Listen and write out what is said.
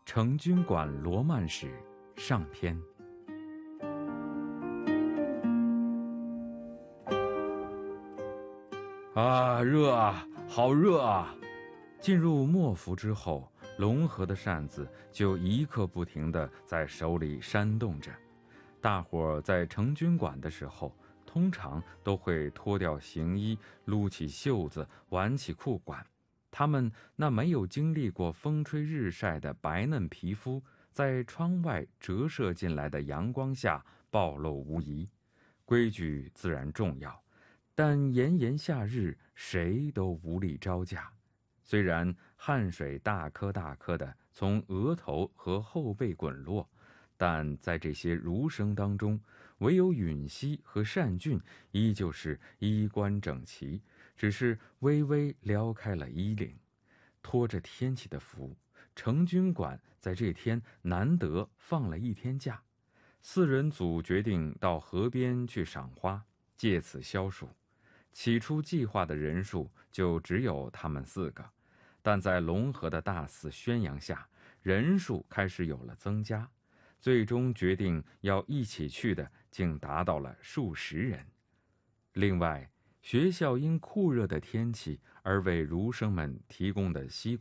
成均馆罗曼史上篇。热啊，好热啊！进入末伏之后，龙河的扇子就一刻不停地在手里扇动着。大伙在成均馆的时候，通常都会脱掉行衣，撸起袖子，挽起裤管。他们那没有经历过风吹日晒的白嫩皮肤，在窗外折射进来的阳光下暴露无遗。规矩自然重要，但炎炎夏日谁都无力招架。虽然汗水大颗大颗的从额头和后背滚落，但在这些儒生当中，唯有允熙和单俊依旧是衣冠整齐，只是微微撩开了衣领。拖着天气的福，成均馆在这天难得放了一天假。4人组决定到河边去赏花，借此消暑。起初计划的人数就只有他们4个，但在龙河的大肆宣扬下，人数开始有了增加，最终决定要一起去的竟达到了数十人。另外，学校因酷热的天气而为儒生们提供的西瓜